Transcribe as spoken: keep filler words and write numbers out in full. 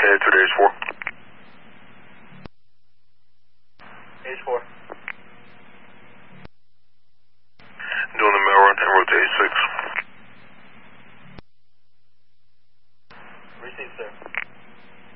Headed to the H four. H four. Doing the mail run en route to H six. Received, sir.